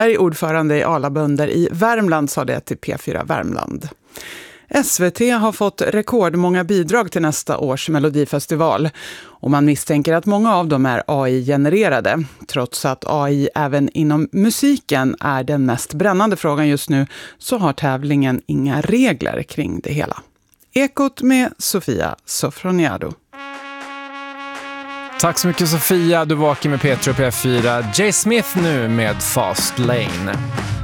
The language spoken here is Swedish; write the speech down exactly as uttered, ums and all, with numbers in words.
Ordförande i Alla bönder i Värmland sa det till P fyra Värmland. S V T har fått rekordmånga bidrag till nästa års Melodifestival och man misstänker att många av dem är A I-genererade. Trots att A I även inom musiken är den mest brännande frågan just nu så har tävlingen inga regler kring det hela. Ekot med Sofia Sofroniado. Tack så mycket Sofia, du vakar med Petra och P fyra. Jay Smith nu med Fast Lane.